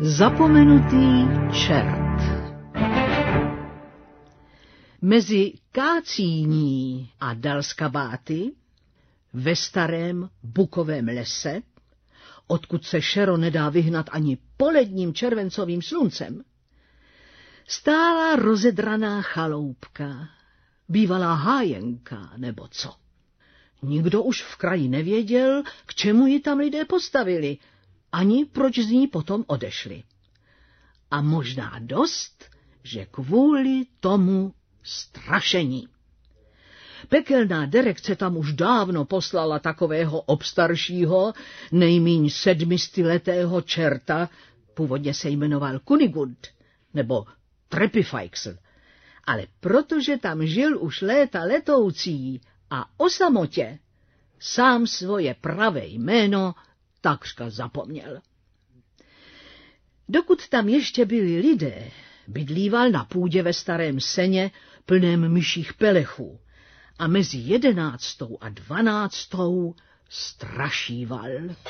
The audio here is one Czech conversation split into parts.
Zapomenutý čert. Mezi Kácíní a Dalskabáty, ve starém bukovém lese, odkud se šero nedá vyhnat ani poledním červencovým sluncem, stála rozedraná chaloupka, bývalá hájenka nebo co. Nikdo už v kraji nevěděl, k čemu ji tam lidé postavili, ani proč z ní potom odešli. A možná dost, že kvůli tomu strašení. Pekelná direkce tam už dávno poslala takového obstaršího, nejmíň 700letého čerta, původně se jmenoval Kunigund, nebo Trepifajksl, ale protože tam žil už léta letoucí a o samotě, sám svoje pravé jméno takřka zapomněl. Dokud tam ještě byli lidé, bydlíval na půdě ve starém seně plném myších pelechů a mezi 11. a 12. strašíval.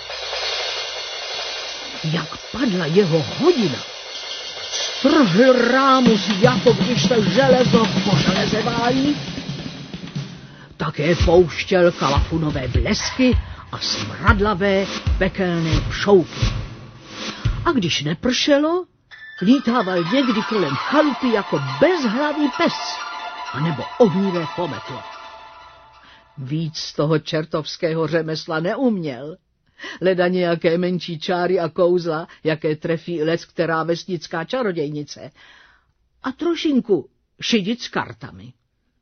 Jak padla jeho hodina, strhl rámus, jako když se železo po železe válí, také pouštěl kalafunové blesky a smradlavé pekelné pšouky. A když nepršelo, lítával někdy kolem chalupy jako bezhlavý pes, anebo ohnivé pometlo. Víc z toho čertovského řemesla neuměl, leda nějaké menší čáry a kouzla, jaké trefí lec která vesnická čarodějnice, a trošinku šidit s kartami.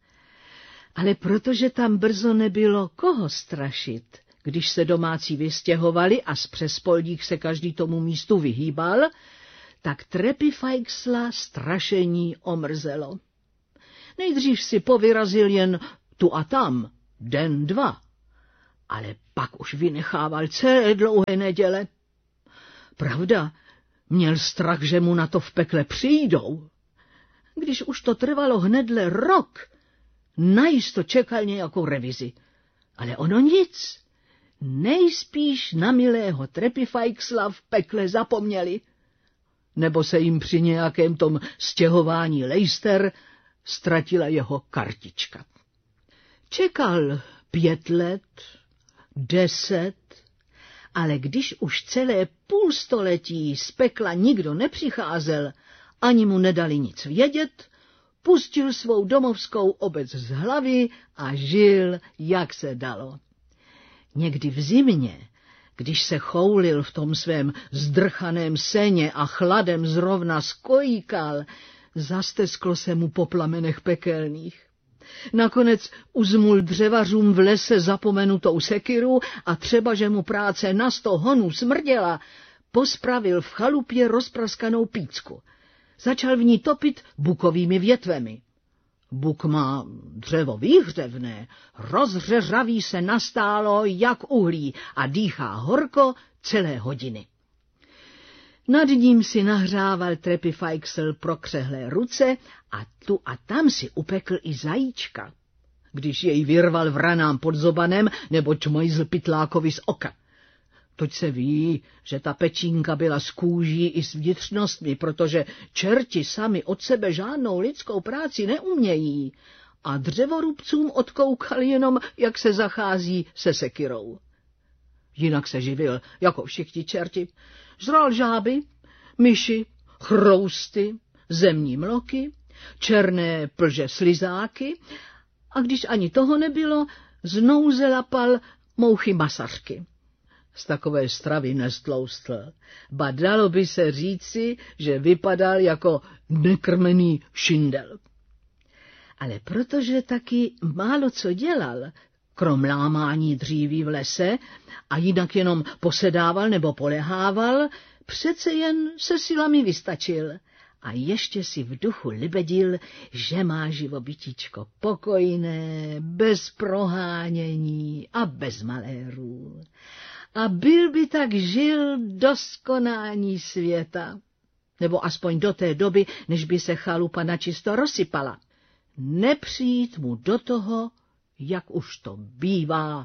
Ale protože tam brzo nebylo koho strašit, když se domácí vystěhovali a z přespolních se každý tomu místu vyhýbal, tak Trepifajksla strašení omrzelo. Nejdřív si povyrazil jen tu a tam, den, dva, ale pak už vynechával celé dlouhé neděle. Pravda, měl strach, že mu na to v pekle přijdou. Když už to trvalo hnedle rok, najisto čekal nějakou revizi, ale ono nic. Nejspíš na milého Trepifajksla v pekle zapomněli, nebo se jim při nějakém tom stěhování lejster ztratila jeho kartička. Čekal 5 let, 10, ale když už celé půlstoletí z pekla nikdo nepřicházel, ani mu nedali nic vědět, pustil svou domovskou obec z hlavy a žil, jak se dalo. Někdy v zimě, když se choulil v tom svém zdrchaném seně a chladem zrovna skojíkal, zastesklo se mu po plamenech pekelných. Nakonec uzmul dřevařům v lese zapomenutou sekiru a třeba, že mu práce na 100 honů smrděla, pospravil v chalupě rozpraskanou pícku. Začal v ní topit bukovými větvemi. Buk má dřevo výhřevné, rozřeřaví se nastálo jak uhlí a dýchá horko celé hodiny. Nad ním si nahřával Trepifajksl prokřehlé ruce a tu a tam si upekl i zajíčka, když jej vyrval vranám pod zobanem nebo čmojzl pytlákovi z oka. Toť se ví, že ta pečínka byla z kůží i s vnitřnostmi, protože čerti sami od sebe žádnou lidskou práci neumějí a dřevorubcům odkoukal jenom, jak se zachází se sekirou. Jinak se živil, jako všichni čerti. Žral žáby, myši, chrousty, zemní mloky, černé plže slizáky a když ani toho nebylo, znouze lapal mouchy masařky. Z takové stravy nestloustl, ba dalo by se říci, že vypadal jako nekrmený šindel. Ale protože taky málo co dělal, krom lámání dříví v lese, a jinak jenom posedával nebo polehával, přece jen se silami vystačil a ještě si v duchu libedil, že má živobytíčko pokojné, bez prohánění a bez malérů. A byl by tak žil do skonání světa, nebo aspoň do té doby, než by se chalupa načisto rozsypala. Nepřijít mu do toho, jak už to bývá,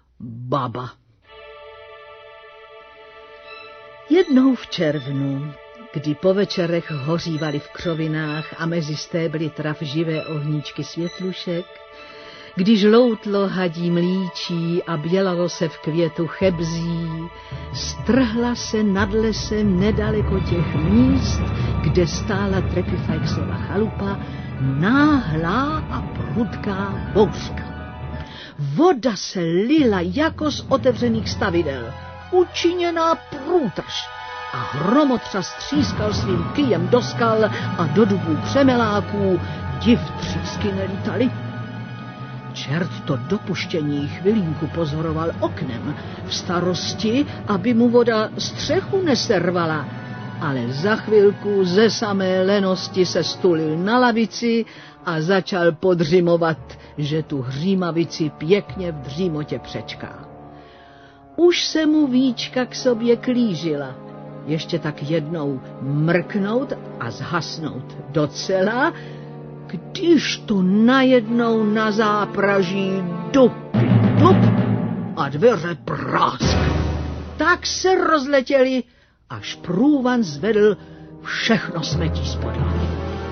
baba. Jednou v červnu, kdy po večerech hořívaly v křovinách a mezi stébly trav živé ohníčky světlušek, když loutlo hadí mlíčí a bělalo se v květu chebzí, strhla se nad lesem nedaleko těch míst, kde stála Trepifajksova chalupa, náhlá a prudká bouřka. Voda se lila jako z otevřených stavidel, učiněná průtrž, a hromotřas třískal svým kyjem do skal a do dubů křemeláků, div třísky nelítaly. Čert to dopuštění chvilinku pozoroval oknem v starosti, aby mu voda střechu neservala, ale za chvilku ze samé lenosti se stulil na lavici a začal podřimovat, že tu hřímavici pěkně v dřímotě přečká. Už se mu víčka k sobě klížila, ještě tak jednou mrknout a zhasnout docela, když to najednou na zápraží dup a dveře prásk. Tak se rozletěli, až průvan zvedl všechno smetí z podlahy.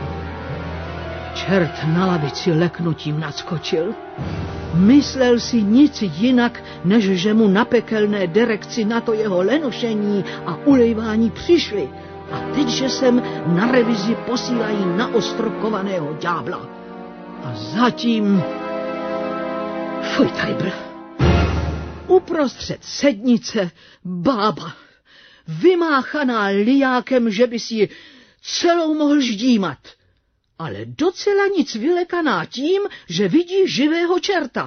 Čert na lavici leknutím nadskočil. Myslel si nic jinak, než že mu na pekelné direkci na to jeho lenošení a ulejvání přišli. A teď, že sem na revizi posílají naostrokovaného ďábla. A zatím... Fuj, tajbr. Uprostřed sednice bába, vymáchaná lijákem, že by si ji celou mohl ždímat, ale docela nic vylekaná tím, že vidí živého čerta.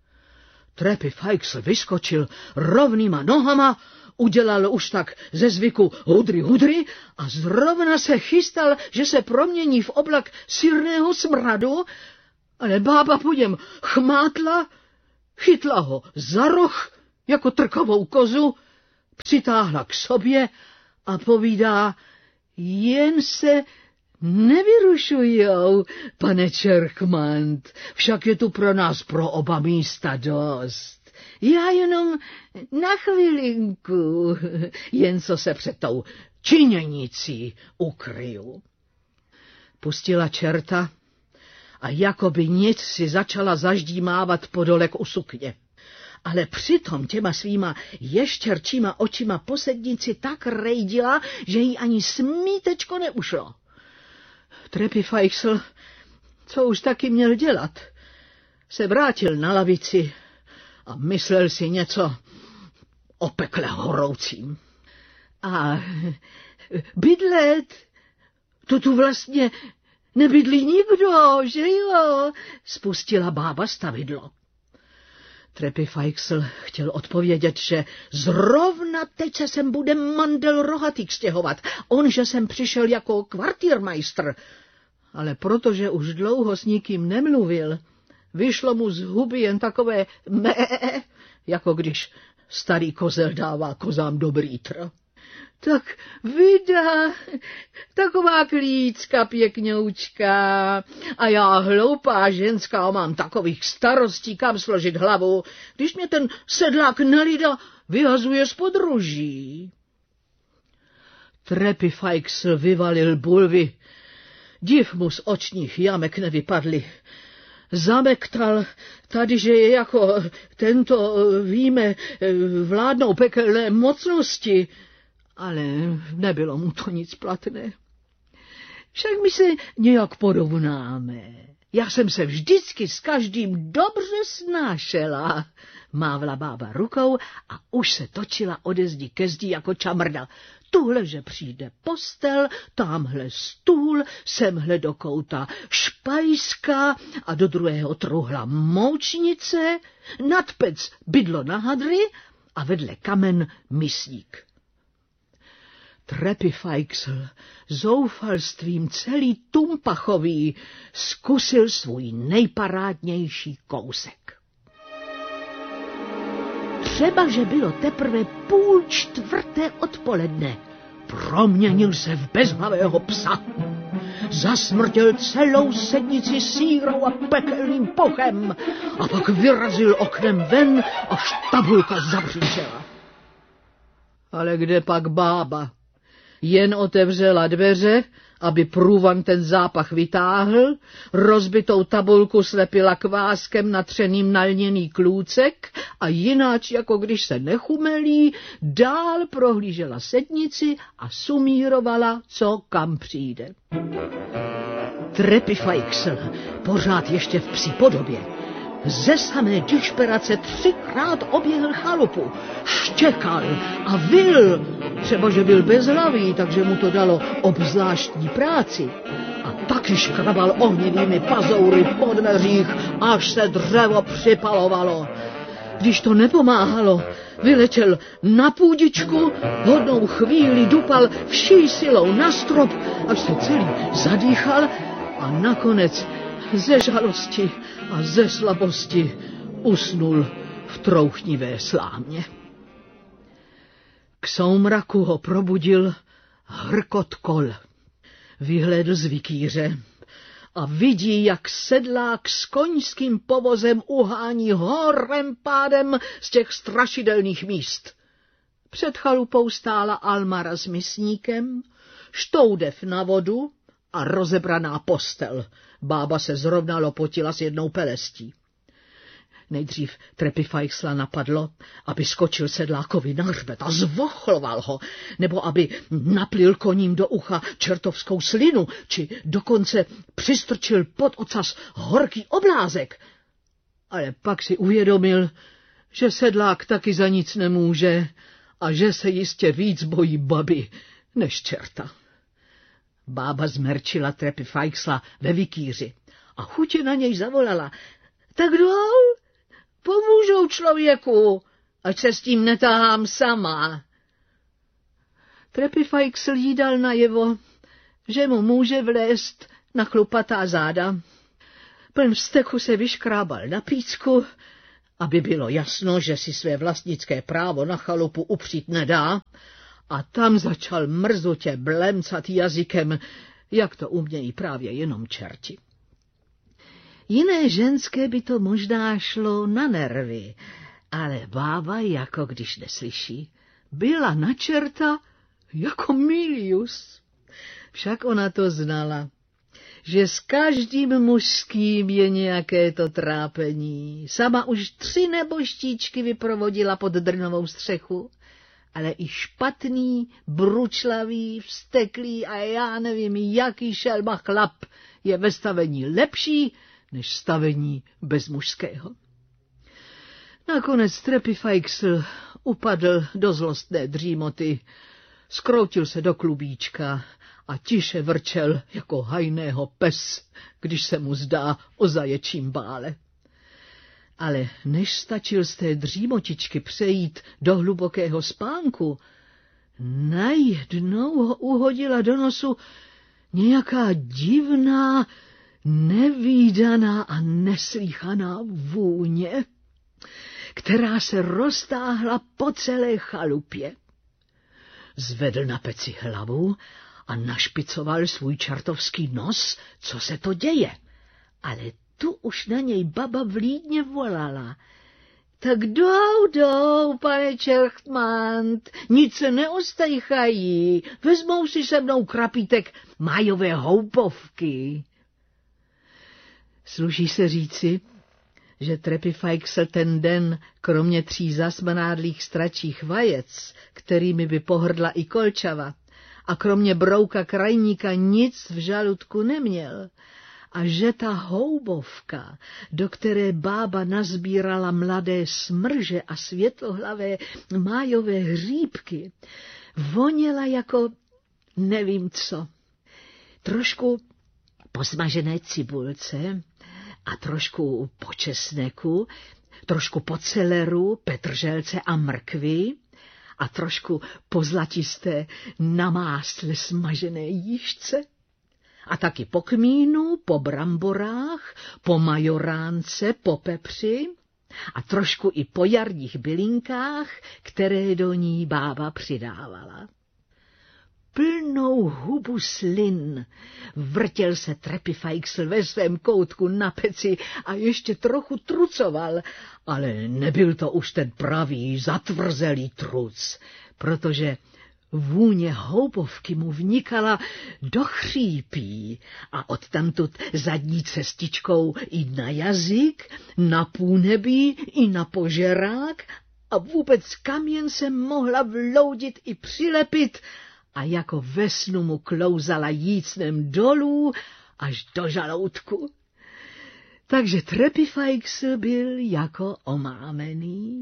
Trepifajksl vyskočil rovnýma nohama, udělal už tak ze zvyku hudry a zrovna se chystal, že se promění v oblak syrného smradu, ale bába po něm chmátla, chytla ho za roh jako trkovou kozu, přitáhla k sobě a povídá: jen se nevyrušujou, pane Čerchmant, však je tu pro nás pro oba místa dost. Já jenom na chvilinku, jen co se před tou činěnicí ukryju. Pustila čerta a jakoby nic si začala zaždímávat podolek u sukně. Ale přitom těma svýma ještěrčíma očima po sednici tak rejdila, že jí ani smítečko neušlo. Trepifajksl, co už taky měl dělat, se vrátil na lavici a myslel si něco o pekle horoucím. A bydlet, to tu vlastně nebydlí nikdo, že jo? Spustila bába stavidlo. Trepifajksl chtěl odpovědět, že zrovna teď se sem bude mandel rohatýk stěhovat. On, že sem přišel jako kvartírmajstr. Ale protože už dlouho s nikým nemluvil, vyšlo mu z huby jen takové mé, jako když starý kozel dává kozám dobrý tr. Tak vydá, taková klícka pěkňoučka, a já hloupá ženská mám takových starostí, kam složit hlavu, když mě ten sedlák nelida vyhazuje z podruží. Trepifajksl vyvalil bulvy, div mu z očních jamek nevypadly. Zamektal tady, že je jako tento, víme, vládnou pekelné mocnosti, ale nebylo mu to nic platné. Však my se nějak porovnáme. Já jsem se vždycky s každým dobře snášela, mávla bába rukou a už se točila ode zdi ke zdi jako čamrda. Tuhle, že přijde postel, tamhle stůl, semhle do kouta špajska a do druhého truhla moučnice, nad pec bydlo na hadry a vedle kamen misník. Trepifajksl zoufalstvím celý tumpachový zkusil svůj nejparádnější kousek. Třeba, že bylo teprve 3:30 odpoledne, proměnil se v bezhlavého psa. Zasmrtěl celou sednici sírou a pekelným pochem a pak vyrazil oknem ven, až tabulka zabřičela. Ale kde pak bába? Jen otevřela dveře, aby průvan ten zápach vytáhl, rozbitou tabulku slepila kváskem natřeným na lněný klůcek a jináč, jako když se nechumelí, dál prohlížela sednici a sumírovala, co kam přijde. Trepifajksl, pořád ještě v psí podobě, ze samé dišperace 3krát oběhl chalupu, štěkal a vyl, třeba že byl bezhlavý, takže mu to dalo obzvláštní práci. A taky škrabal ohnivými pazoury po dveřích, až se dřevo připalovalo. Když to nepomáhalo, vyletěl na půdičku, hodnou chvíli dupal vší silou na strop, až se celý zadýchal a nakonec ze žalosti a ze slabosti usnul v trouchnivé slámě. K soumraku ho probudil hrkot kol. Vyhlédl z vikýře a vidí, jak sedlák s koňským povozem uhání horem pádem z těch strašidelných míst. Před chalupou stála Almara s misníkem, štoudev na vodu a rozebraná postel. Bába se zrovna lopotila s jednou pelestí. Nejdřív Trepifajksla napadlo, aby skočil sedlákovi na hřbet a zvochloval ho, nebo aby naplil koním do ucha čertovskou slinu, či dokonce přistrčil pod ocas horký oblázek. Ale pak si uvědomil, že sedlák taky za nic nemůže a že se jistě víc bojí baby než čerta. Bába zmerčila Trepifajksla ve vikýři a chutě na něj zavolala. Tak jdou, pomůžou člověku, ať se s tím netahám sama. Trepifajksl jí dal najevo, že mu může vlézt na chlupatá záda. Pln vzteku se vyškrábal na pícku, aby bylo jasno, že si své vlastnické právo na chalupu upřít nedá, a tam začal mrzutě blemcat jazykem, jak to umějí právě jenom čerti. Jiné ženské by to možná šlo na nervy, ale bába, jako když neslyší, byla na čerta jako Milius. Však ona to znala, že s každým mužským je nějaké to trápení. Sama už 3 neboštíčky vyprovodila pod drnovou střechu, ale i špatný, bručlavý, vzteklý a já nevím, jaký šelma chlap je ve stavení lepší než stavení bez mužského. Nakonec Trepifajksl upadl do zlostné dřímoty, skroutil se do klubíčka a tiše vrčel jako hajného pes, když se mu zdá o zaječím bále. Ale než stačil z té dřímotičky přejít do hlubokého spánku, najednou ho uhodila do nosu nějaká divná, nevídaná a neslýchaná vůně, která se roztáhla po celé chalupě. Zvedl na peci hlavu a našpicoval svůj čertovský nos, co se to děje. Ale tu už na něj baba vlídně volala. Tak jdou, pane Čerchtmant, nic se neostajchají, vezmou si se mnou krapítek májové houpovky. Sluší se říci, že Trepifajksl ten den, kromě 3 zasmrádlých stračích vajec, kterými by pohrdla i kolčava, a kromě brouka krajníka nic v žaludku neměl, a že ta houbovka, do které bába nazbírala mladé smrže a světlohlavé májové hříbky, voněla jako nevím co. Trošku po smažené cibulce a trošku po česneku, trošku po celeru, petrželce a mrkvi a trošku po zlatisté na másle smažené jížce. A taky po kmínu, po bramborách, po majoránce, po pepři a trošku i po jarních bylinkách, které do ní bába přidávala. Plnou hubu slin vrtěl se Trepifajksl ve svém koutku na peci a ještě trochu trucoval, ale nebyl to už ten pravý, zatvrzelý truc, protože Vůně houpovky mu vnikala do chřípí a odtamtud zadní cestičkou i na jazyk, na půnebí i na požerák a vůbec kam jen se mohla vloudit i přilepit a jako ve snu mu klouzala jícnem dolů až do žaludku. Takže Trepifajksl byl jako omámený.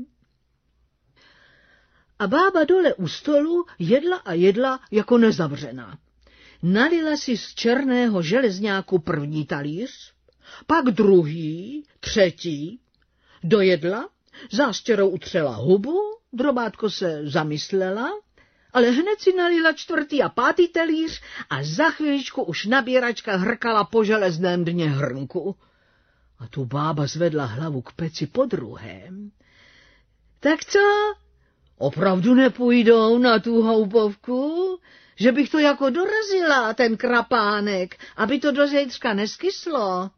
A bába dole u stolu jedla a jedla jako nezavřená. Nalila si z černého železňáku první talíř, pak druhý, třetí, dojedla, zástěrou utřela hubu, drobátko se zamyslela, ale hned si nalila čtvrtý a pátý talíř a za chvíličku už nabíračka hrkala po železném dně hrnku. A tu bába zvedla hlavu k peci podruhém. Tak co? Opravdu nepůjdou na tu houpovku? Že bych to jako dorazila, ten krapánek, aby to do zítřka neskyslo?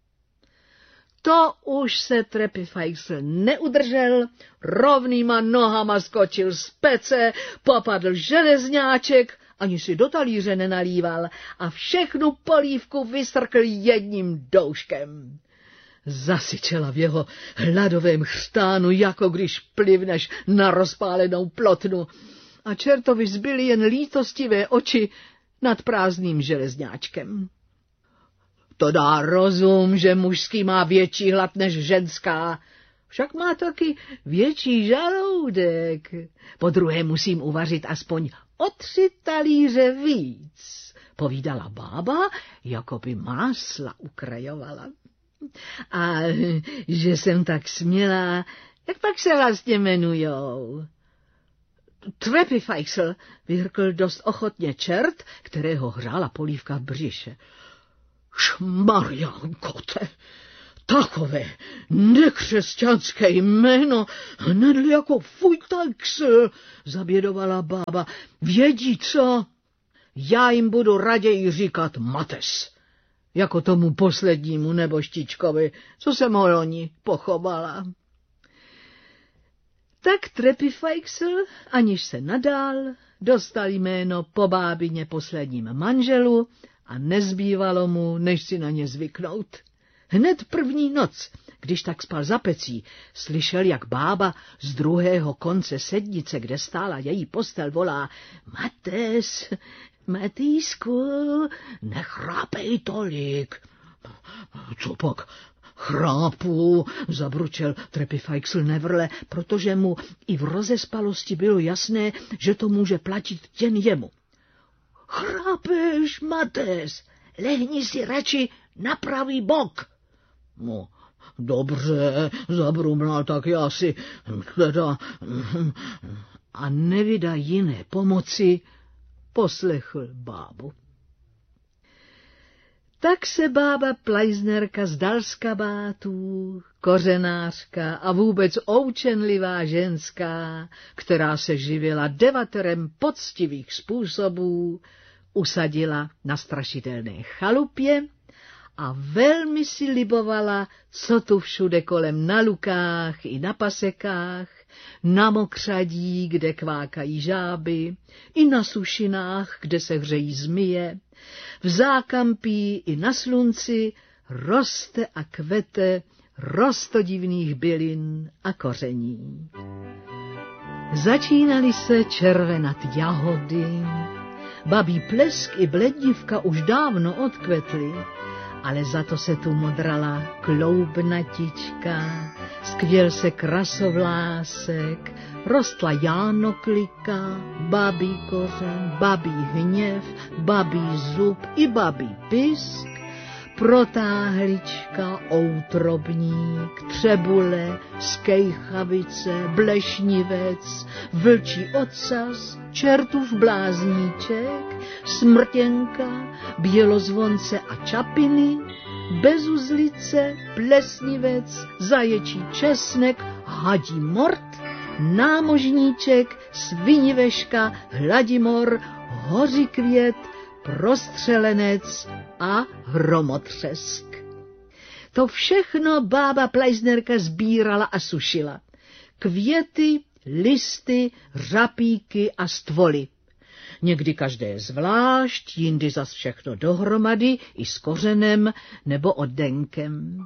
To už se Trepifajksl neudržel, rovnýma nohama skočil z pece, popadl železňáček, ani si do talíře nenalíval a všechnu polívku vystrkl jedním douškem. Zasyčela v jeho hladovém chřtánu, jako když plivneš na rozpálenou plotnu, a čertovi zbyly jen lítostivé oči nad prázdným železňáčkem. To dá rozum, že mužský má větší hlad než ženská, však má taky větší žaludek. Podruhé musím uvařit aspoň o 3 talíře víc, povídala bába, jako by másla ukrajovala. A že jsem tak smělá, jak pak se vlastně jmenujou? Trepifajksl, vyhrkl dost ochotně čert, kterého hřála polívka v břiše. Šmarjankote, takové nekřesťanské jméno, hned jako Fujtajksl, zabědovala bába. Vědí co? Já jim budu raději říkat Mates, jako tomu poslednímu neboštičkovi, co se mu loni pochovala. Tak Trepifajksl, aniž se nadál, dostal jméno po bábině posledním manželu a nezbývalo mu, než si na ně zvyknout. Hned první noc, když tak spal za pecí, slyšel, jak bába z druhého konce sednice, kde stála její postel, volá: Mates, Matýsku, nechrápej tolik. Co pak? Chrápu, zabručel Trepifajksl nevrle, protože mu i v rozespalosti bylo jasné, že to může platit jen jemu. Chrápeš, Mates, lehni si radši na pravý bok. No, dobře, zabrumlal, tak já si teda... A nevydá jiné pomoci, poslechl bábu. Tak se bába Plajznerka z Dalskabátů, kořenářka a vůbec oučenlivá ženská, která se živila 9 poctivých způsobů, usadila na strašidelné chalupě a velmi si libovala, co tu všude kolem na lukách i na pasekách, na mokřadí, kde kvákají žáby, i na sušinách, kde se hřejí zmije, v zákampí i na slunci roste a kvete rostodivných bylin a koření. Začínaly se červenat jahody, babí plesk i bledivka už dávno odkvetly, ale za to se tu modrala kloubnatička, skvěl se krasovlásek, rostla jánoklika, babí kořen, babí hněv, babí zub i babí pisk, protáhlička, outrobník, třebule, skejchavice, blešnivec, vlčí ocas, čertův blázníček, smrtěnka, bělozvonce a čapiny, bezuzlice, plesnivec, zaječí česnek, hadí mort, námožníček, sviniveška, hladimor, hořikvět, prostřelenec a hromotřesk. To všechno bába Plajznerka sbírala a sušila. Květy, listy, řapíky a stvoly. někdy každé zvlášť, jindy zas všechno dohromady, i s kořenem nebo oddenkem.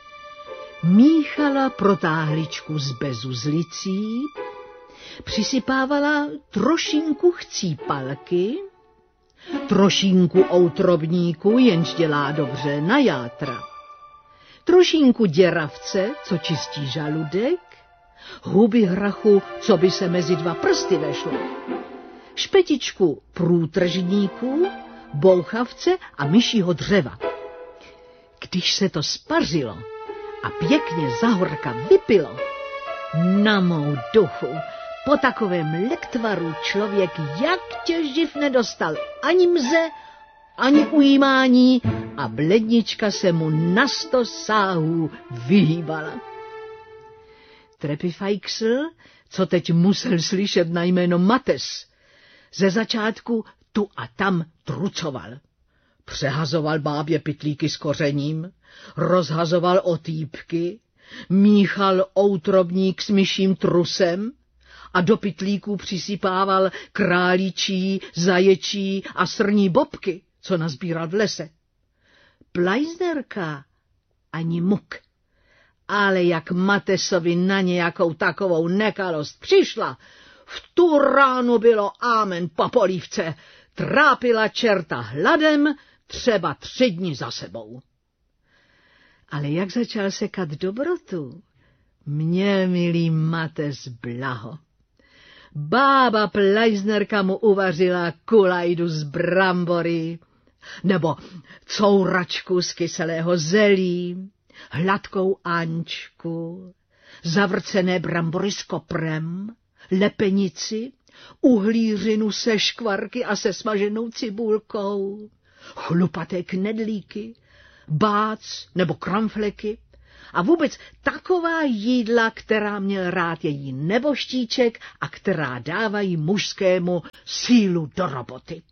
Míchala protáhličku z bezuzlicí, přisypávala trošinku chcípalky, trošinku outrobníku, jenž dělá dobře na játra, trošinku děravce, co čistí žaludek, huby hrachu, co by se mezi dva prsty vešlo, špetičku průtržníku, bouchavce a myšího dřeva. Když se to spařilo a pěkně zahorka vypilo, na mou duchu, po takovém lektvaru člověk jak těživ nedostal, ani mze, ani ujímání a blednička se mu na 100 sáhů vyhýbala. Trepifajksl, co teď musel slyšet na jméno Mates, ze začátku tu a tam trucoval. Přehazoval bábě pytlíky s kořením, rozhazoval otýpky, míchal outrobník s myším trusem a do pytlíků přisypával králičí, zaječí a srní bobky, co nazbíral v lese. Plajznerka ani muk. Ale jak Matesovi na nějakou takovou nekalost přišla, v tu ránu bylo amen po polívce, trápila čerta hladem třeba 3 dny za sebou. Ale jak začal sekat dobrotu, měl milý Mates blaho. Bába Plajznerka mu uvařila kulajdu z brambory, nebo couračku z kyselého zelí, hladkou ančku, zavrcené brambory s koprem, lepenici, uhlířinu se škvarky a se smaženou cibulkou, chlupaté knedlíky, bác nebo kramfleky a vůbec taková jídla, která měl rád její neboštíček a která dávají mužskému sílu do roboty.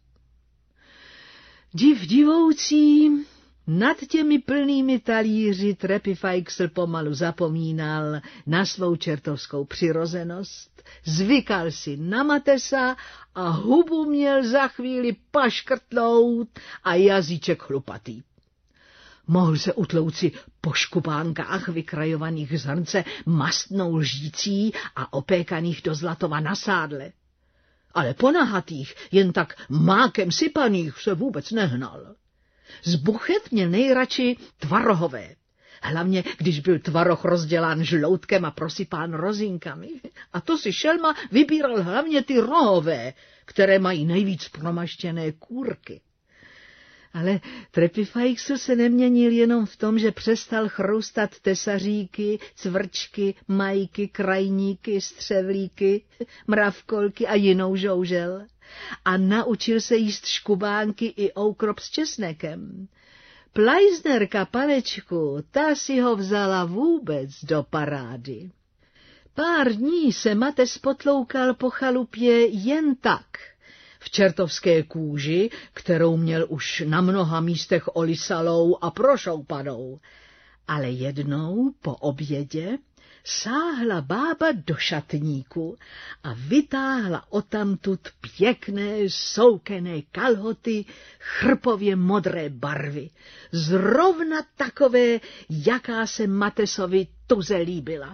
Div divoucí, nad těmi plnými talíři Trepifajksl pomalu zapomínal na svou čertovskou přirozenost, zvykal si na Matesa a hubu měl za chvíli paškrtnout a jazyček chlupatý. Mohl se utlouci po škupánkách vykrajovaných z hrnce mastnou lžící a opékaných do zlatova na sádle. Ale po nahatých, jen tak mákem sypaných se vůbec nehnal. Z buchet měl nejradši tvarohové, hlavně když byl tvaroh rozdělán žloutkem a prosypán rozinkami. A to si šelma vybíral hlavně ty rohové, které mají nejvíc promaštěné kůrky. Ale Trepifajksl se neměnil jenom v tom, že přestal chroustat tesaříky, cvrčky, majky, krajníky, střevlíky, mravkolky a jinou žoužel. A naučil se jíst škubánky i oukrop s česnekem. Plajznerka panečku, ta si ho vzala vůbec do parády. Pár dní se Mates potloukal po chalupě jen tak, v čertovské kůži, kterou měl už na mnoha místech olisalou a prošoupanou. Ale jednou po obědě sáhla bába do šatníku a vytáhla odtamtud pěkné soukené kalhoty chrpově modré barvy, zrovna takové, jaká se Matesovi tuze líbila.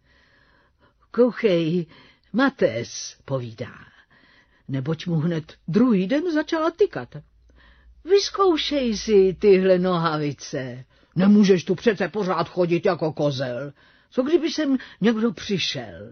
Kouchej, Mates, povídá, neboť mu hned druhý den začala tykat. Vyzkoušej si tyhle nohavice, nemůžeš tu přece pořád chodit jako kozel. Co kdyby sem někdo přišel?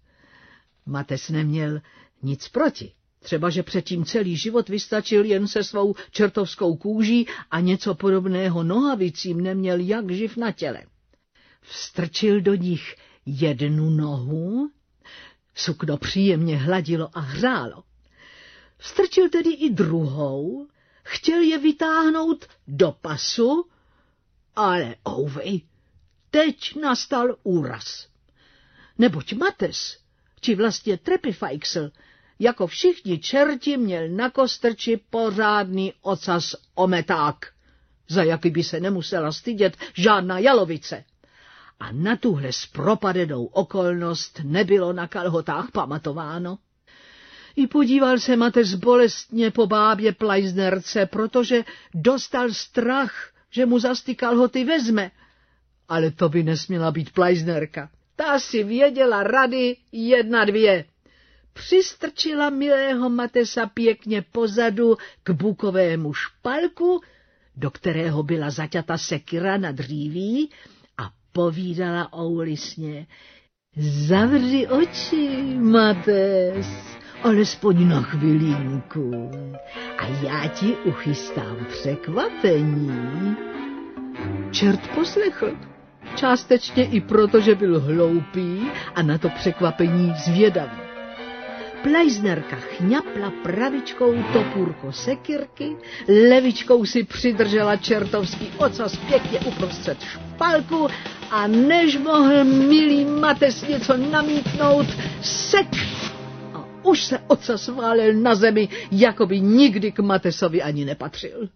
Mates neměl nic proti. Třeba, že předtím celý život vystačil jen se svou čertovskou kůží a něco podobného nohavicím neměl jak živ na těle. Vstrčil do nich jednu nohu, sukno příjemně hladilo a hřálo. Vstrčil tedy i druhou, chtěl je vytáhnout do pasu, ale ouvej, teď nastal úraz. Neboť Mates, či vlastně Trepifajksl, jako všichni čerti měl na kostrči pořádný ocas ometák, za jaký by se nemusela stydět žádná jalovice. A na tuhle zpropadenou okolnost nebylo na kalhotách pamatováno. I podíval se Mates bolestně po bábě Pleisnerce, protože dostal strach, že mu za ty kalhoty vezme. Ale to by nesměla být Pleisnerka. Ta si věděla rady 1, 2. Přistrčila milého Matesa pěkně pozadu k bukovému špalku, do kterého byla zaťata sekira na dříví, a povídala oulisně: Zavři oči, Mates, alespoň na chvilinku, a já ti uchystám překvapení. Čert poslechl, částečně i proto, že byl hloupý a na to překvapení zvědavý. Pleisnerka chňapla pravičkou topůrko sekirky, levičkou si přidržela čertovský ocas pěkně uprostřed špalku a než mohl milý Mates něco namítnout, sek a už se ocas válel na zemi, jako by nikdy k Matesovi ani nepatřil.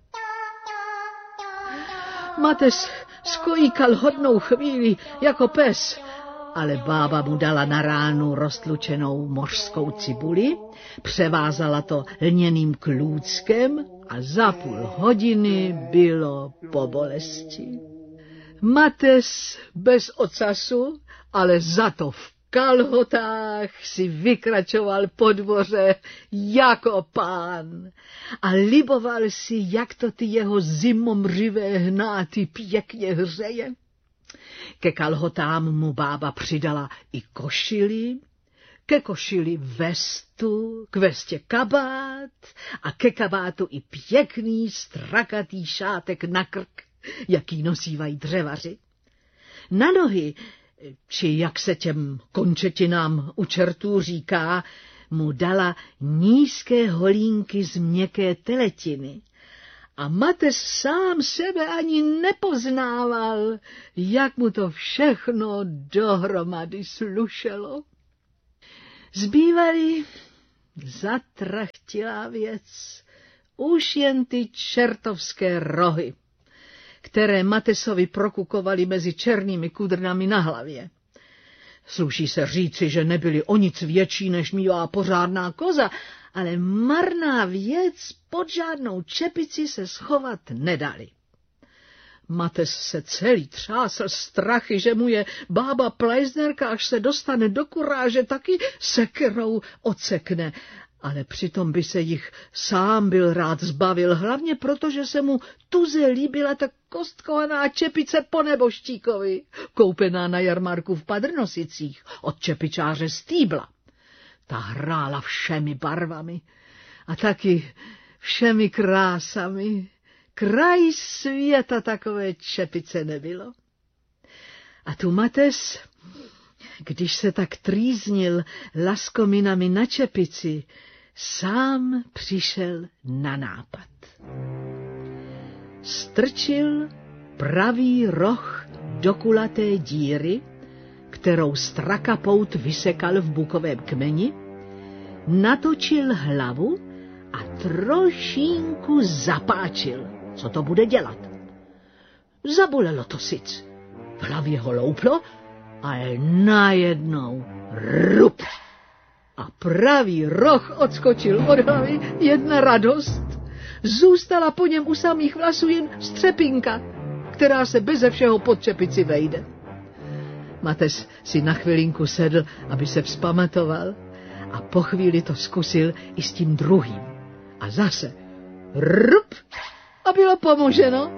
Mates skojíkal hodnou chvíli jako pes, ale bába mu dala na ránu roztlučenou mořskou cibuli, převázala to lněným klůckem a za půl hodiny bylo po bolesti. Mates bez ocasu, ale za to v kalhotách si vykračoval po dvoře jako pán a liboval si, jak to ty jeho zimomřivé hnáty pěkně hřeje. Ke kalhotám mu bába přidala i košili, ke košili vestu, k vestě kabát a ke kabátu i pěkný strakatý šátek na krk, jaký nosívají dřevaři. Na nohy, či jak se těm končetinám u čertů říká, mu dala nízké holínky z měkké teletiny. A Mates sám sebe ani nepoznával, jak mu to všechno dohromady slušelo. Zbývaly zatrachtilá věc, už jen ty čertovské rohy, které Matesovi prokukovaly mezi černými kudrnami na hlavě. Sluší se říci, že nebyly o nic větší, než mívá pořádná koza, ale marná věc pod žádnou čepici se schovat nedali. Mates se celý třásl strachy, že mu je bába Pleisnerka, až se dostane do kuráže, taky sekirou odsekne, ale přitom by se jich sám byl rád zbavil, hlavně proto, že se mu tuze líbila ta kostkovaná čepice po neboštíkovi, koupená na jarmarku v Padrnosicích od čepičáře Stýbla. Ta hrála všemi barvami a taky všemi krásami. Kraj světa takové čepice nebylo. A tu Mates, když se tak trýznil laskominami na čepici, sám přišel na nápad. Strčil pravý roh do kulaté díry, kterou strakapout vysekal v bukovém kmeni, natočil hlavu a trošinku zapáčil, co to bude dělat. Zabolelo to sic. V hlavě ho louplo, ale najednou rup. A pravý roh odskočil od hlavy, jedna radost. Zůstala po něm u samých vlasů jen střepinka, která se beze všeho pod čepici vejde. Mates si na chvilinku sedl, aby se vzpamatoval, a po chvíli to zkusil i s tím druhým. A zase rup a bylo pomoženo.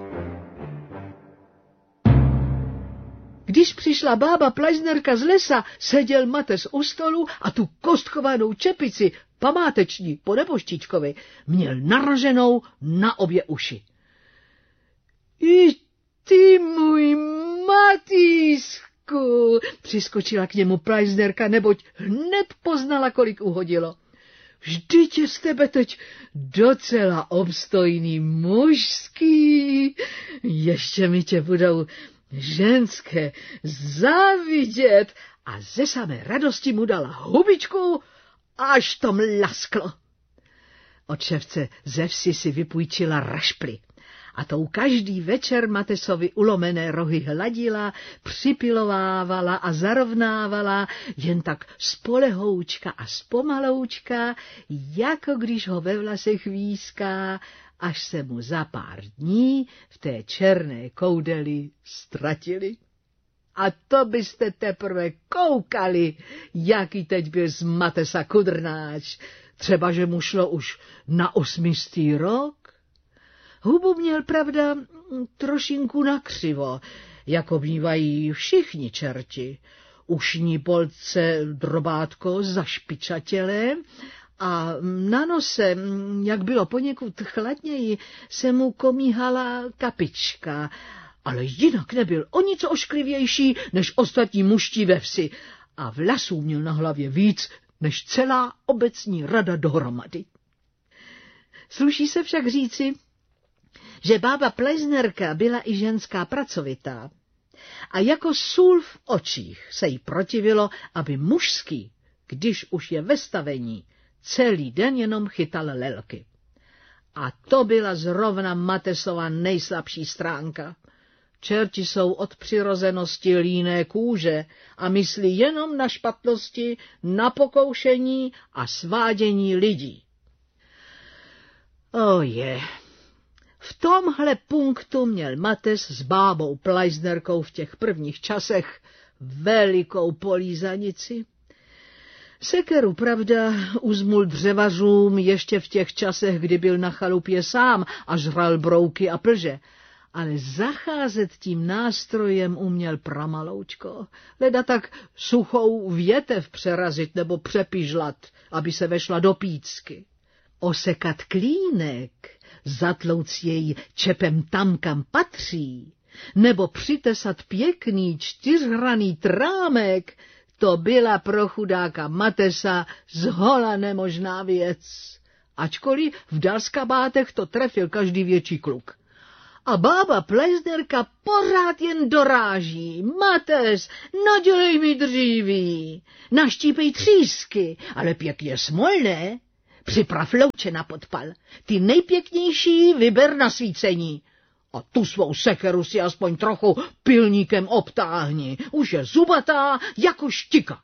Když přišla bába Pleisnerka z lesa, seděl Mates u stolu a tu kostkovanou čepici, památeční po neboštíčkovi, měl naraženou na obě uši. I ty, můj Matýsku, přiskočila k němu Pleisnerka, neboť hned poznala, kolik uhodilo. Vždyť je z tebe teď docela obstojný mužský, ještě mi tě budou ženské závidět, a ze samé radosti mu dala hubičku, až to mlasklo. Od ševce ze vsi si vypůjčila rašply A tou každý večer Matesovi ulomené rohy hladila, připilovávala a zarovnávala, jen tak spolehoučka a zpomaloučka, jako když ho ve vlasech výská, až se mu za pár dní v té černé koudeli ztratili. A to byste teprve koukali, jaký teď byl z Matesa kudrnáč. Třeba, že mu šlo už na 800. rok. Hubu měl, pravda, trošinku nakřivo, jako bývají všichni čerti. Ušní polce drobátko zašpičatělé a na nose, jak bylo poněkud chladněji, se mu komíhala kapička, ale jinak nebyl o nic ošklivější než ostatní mužtí ve vsi a vlasů měl na hlavě víc než celá obecní rada dohromady. Sluší se však říci, že bába Plejsnerka byla i ženská pracovitá a jako sůl v očích se jí protivilo, aby mužský, když už je ve stavení, celý den jenom chytal lelky. A to byla zrovna Matesova nejslabší stránka. Čerti jsou od přirozenosti líné kůže a myslí jenom na špatnosti, na pokoušení a svádění lidí. V tomhle punktu měl Mates s bábou Plejsnerkou v těch prvních časech velikou polízanici. Sekeru, pravda, uzmul dřevařům ještě v těch časech, kdy byl na chalupě sám a žral brouky a plže, ale zacházet tím nástrojem uměl pramaloučko, leda tak suchou větev přerazit nebo přepižlat, aby se vešla do pícky. Osekat klínek, zatlouc jej čepem tam, kam patří, nebo přitesat pěkný čtyřhraný trámek, to byla pro chudáka Matesa zhola nemožná věc, ačkoliv v dalskabátech to trefil každý větší kluk. A bába Plejsnerka pořád jen doráží. Mates, nadělej mi dříví, naštípej třísky, ale pěkně smolné. Připrav louče na podpal, ty nejpěknější vyber na svícení. A tu svou sekeru si aspoň trochu pilníkem obtáhni, už je zubatá jako štika.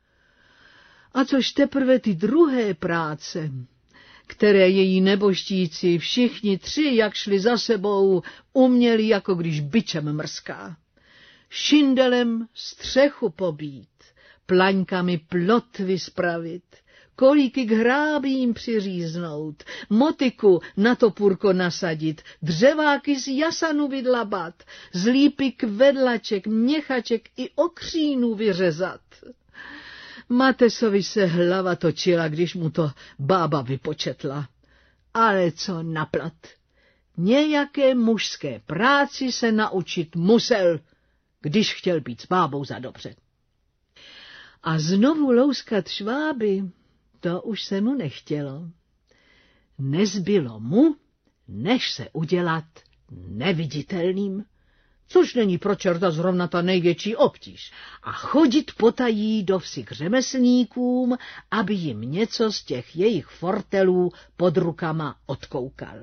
A což teprve ty druhé práce, které její neboštíci všichni tři, jak šli za sebou, uměli, jako když bičem mrská. Šindelem střechu pobít, plaňkami plotvy spravit, kolíky k hrábím přiříznout, motiku na topůrko nasadit, dřeváky z jasanu vydlabat, z lípy vedlaček, měchaček i okřínu vyřezat. Matesovi se hlava točila, když mu to bába vypočetla. Ale co naplat? Nějaké mužské práci se naučit musel, když chtěl být s bábou za dobře. A znovu louskat šváby, to už se mu nechtělo. Nezbylo mu, než se udělat neviditelným, což není pro čerta zrovna ta největší obtíž, a chodit potají do vsi k řemeslníkům, aby jim něco z těch jejich fortelů pod rukama odkoukal.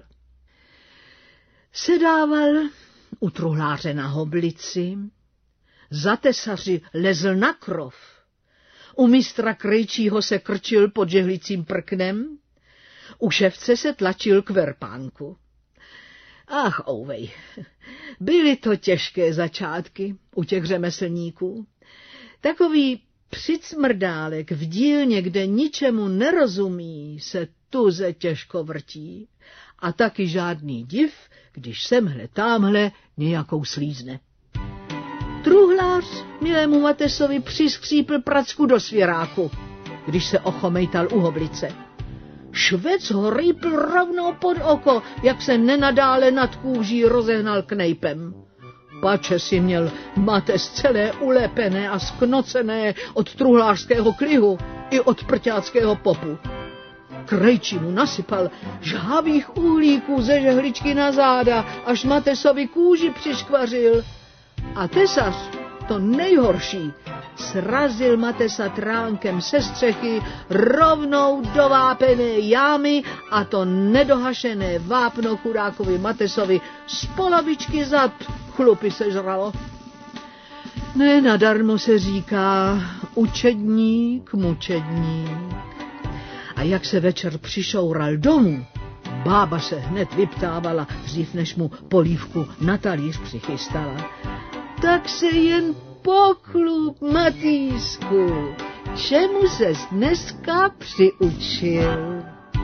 Sedával u truhláře na hoblici, za tesaři lezl na krov, u mistra krejčího se krčil pod žehlicím prknem, u ševce se tlačil k verpánku. Ach, ouvej, byly to těžké začátky u těch řemeslníků. Takový přicmrdálek v dílně, kde ničemu nerozumí, se tuze těžko vrtí. A taky žádný div, když semhle támhle nějakou slízne. Truhlář milému Matesovi přiskřípl pracku do svěráku, když se ochomejtal u hoblice. Švec ho rýpl rovnou pod oko, jak se nenadále nad kůží rozehnal knejpem. Pače si měl Mates celé ulepené a sknocené od truhlářského klihu i od prťáckého popu. Krejčí mu nasypal žhavých uhlíků ze žehličky na záda, až Matesovi kůži přiškvařil. A tesař, to nejhorší, srazil Matesa tránkem se střechy rovnou do vápené jámy a to nedohašené vápno chudákovi Matesovi z polovičky zad chlupy sežralo. Nenadarmo se říká učedník, mučedník. A jak se večer přišoural domů, bába se hned vyptávala, dřív než mu polívku na talíř přichystala. Tak se jen pochlup, Matýsku, čemu ses dneska přiučil?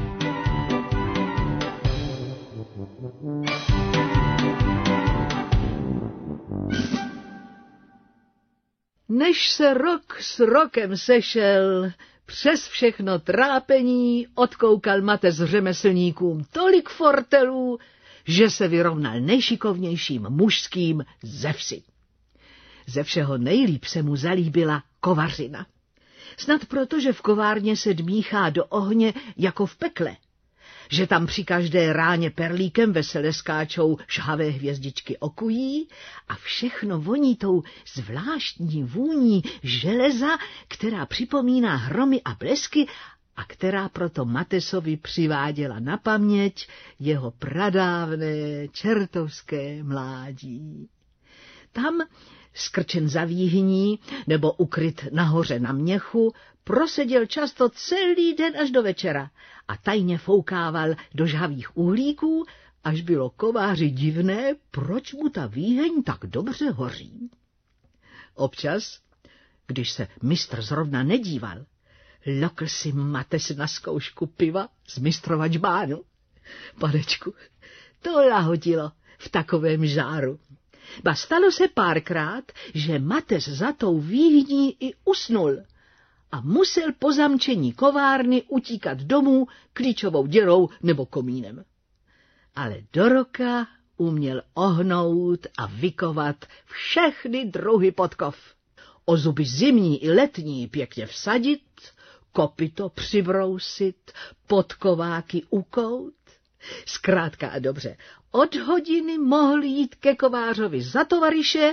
Než se rok s rokem sešel, přes všechno trápení odkoukal Mates řemeslníkům tolik fortelů, že se vyrovnal nejšikovnějším mužským ze vsi. Ze všeho nejlíp se mu zalíbila kovařina. Snad proto, že v kovárně se dmíchá do ohně jako v pekle, že tam při každé ráně perlíkem vesele skáčou žhavé hvězdičky okují a všechno voní tou zvláštní vůní železa, která připomíná hromy a blesky a která proto Matesovi přiváděla na paměť jeho pradávné čertovské mládí. Tam, skrčen za výhní nebo ukryt nahoře na měchu, proseděl často celý den až do večera a tajně foukával do žhavých uhlíků, až bylo kováři divné, proč mu ta výheň tak dobře hoří. Občas, když se mistr zrovna nedíval, lokl si Mates na zkoušku piva z mistrova džbánu. Panečku, to lahodilo v takovém žáru. Ba stalo se párkrát, že Mates za tou výhní i usnul a musel po zamčení kovárny utíkat domů klíčovou děrou nebo komínem. Ale do roka uměl ohnout a vykovat všechny druhy podkov. Ozuby zimní i letní pěkně vsadit, kopyto přibrousit, podkováky ukout. Zkrátka a dobře, od hodiny mohl jít ke kovářovi za tovaryše,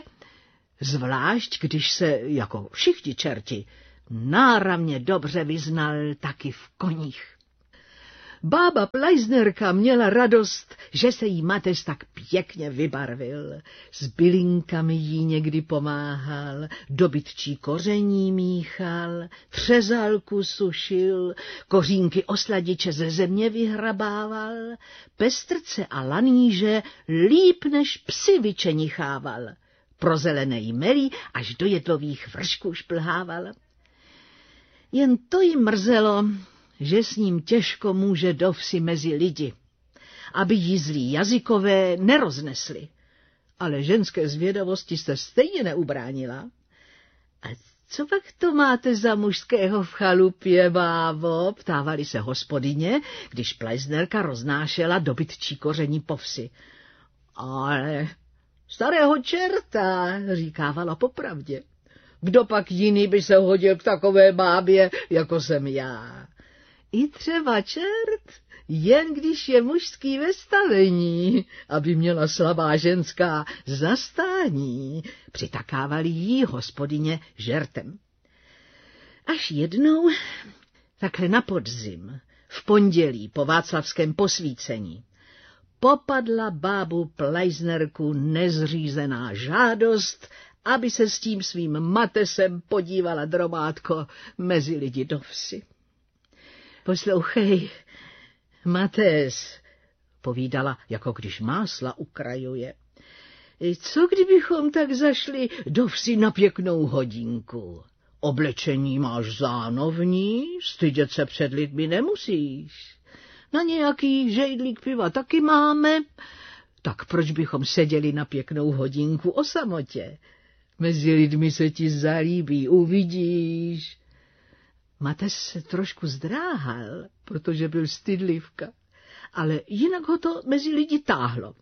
zvlášť když se, jako všichni čerti, náramně dobře vyznal taky v koních. Bába Pleisnerka měla radost, že se jí Mates tak pěkně vybarvil. S bylinkami jí někdy pomáhal, dobytčí koření míchal, třezalku sušil, kořínky osladiče ze země vyhrabával, pestrce a laníže líp než psi vyčenichával, pro zelené jmelí až do jedlových vršků šplhával. Jen to jí mrzelo, že s ním těžko může do vsi mezi lidi, aby jí zlí jazykové neroznesli. Ale ženské zvědavosti jste stejně neubránila. A co pak to máte za mužského v chalupě, bábo? Ptávali se hospodyně, když Pleisnerka roznášela dobytčí koření po vsi. Ale starého čerta, říkávala popravdě. Kdo pak jiný by se hodil k takové bábě, jako jsem já? I třeba čert, jen když je mužský ve stavení, aby měla slabá ženská zastání, přitakávali jí hospodyně žertem. Až jednou, takhle na podzim, v pondělí po václavském posvícení, popadla bábu Pleisnerku nezřízená žádost, aby se s tím svým Matesem podívala drobátko mezi lidi do vsi. Poslouchej, Mates, povídala, jako když másla ukrajuje. Co kdybychom tak zašli do vsi na pěknou hodinku? Oblečení máš zánovní, stydět se před lidmi nemusíš. Na nějaký žejdlík piva taky máme, tak proč bychom seděli na pěknou hodinku o samotě? Mezi lidmi se ti zalíbí, uvidíš. Mates se trošku zdráhal, protože byl stydlivka, ale jinak ho to mezi lidi táhlo.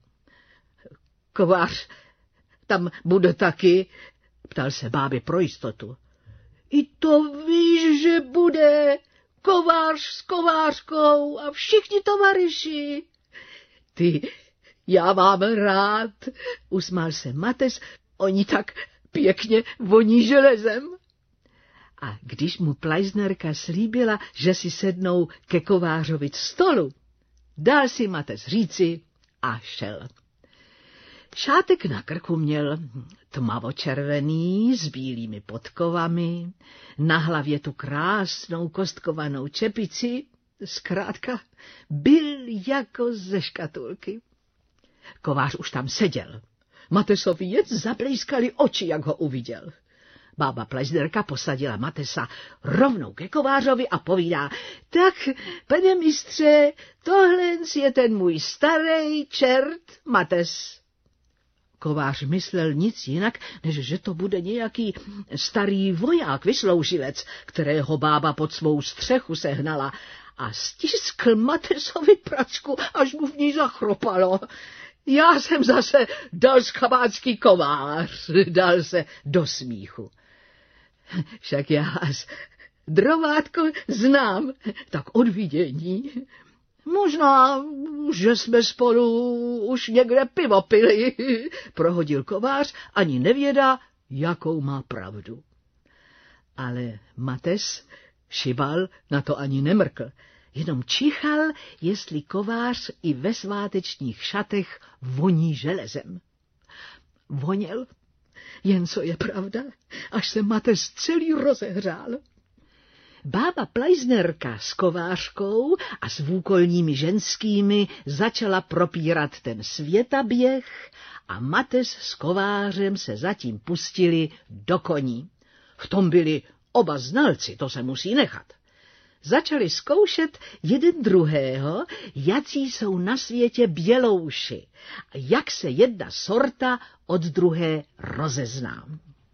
Kovář tam bude taky, ptal se bábě pro jistotu. I to víš, že bude kovář s kovářkou a všichni tovaryši. Ty, já mám rád, usmál se Mates, oni tak pěkně voní železem. A když mu Pleisnerka slíbila, že si sednou ke kovářovi k stolu, dal si Matez říci a šel. Šátek na krku měl tmavočervený s bílými podkovami, na hlavě tu krásnou kostkovanou čepici, zkrátka byl jako ze škatulky. Kovář už tam seděl. Matesovi jen zablízkaly oči, jak ho uviděl. Bába Pleisnerka posadila Matesa rovnou ke kovářovi a povídá: tak, pane mistře, tohle je ten můj starý čert Mates. Kovář myslel nic jinak, než že to bude nějaký starý voják, vysloužilec, kterého bába pod svou střechu sehnala, a stiskl Matesovi pračku, až mu v ní zachropalo. Já jsem zase dalskabácký kovář, dal se do smíchu. Však já drovátko znám, tak od vidění. Možná, že jsme spolu už někde pivo pili, prohodil kovář, ani nevědá, jakou má pravdu. Ale Mates, šibal, na to ani nemrkl, jenom čichal, jestli kovář i ve svátečních šatech voní železem. Voněl, jen co je pravda, až se Mates celý rozehřál. Bába Pleisnerka s kovářkou a s vůkolními ženskými začala propírat ten světaběh a Mates s kovářem se zatím pustili do koní. V tom byli oba znalci, to se musí nechat. Začali zkoušet jeden druhého, jací jsou na světě bělouši a jak se jedna sorta od druhé rozezná.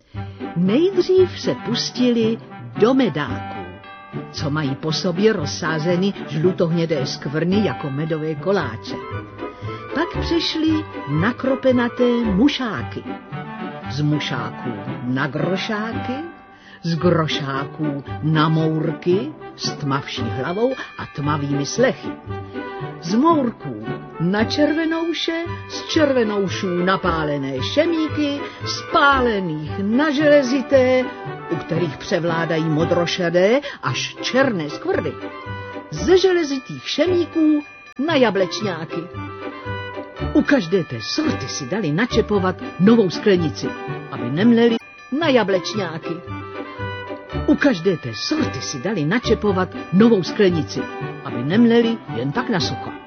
Nejdřív se pustili do medáků, co mají po sobě rozsázeny žlutohnědé skvrny jako medové koláče. Pak přešli na kropenaté mušáky, z mušáků na grošáky, z grošáků na mourky s tmavší hlavou a tmavými slechy, z mourků na červenouše, z červenoušů na pálené šemíky, z pálených na železité, u kterých převládají modrošedé až černé skvrny, ze železitých šemíků na jablečňáky. U každé té sorty si dali načepovat novou sklenici, aby nemleli na jablečňáky. U každé té sorty si dali načepovat novou sklenici, aby nemleli jen tak na sucho.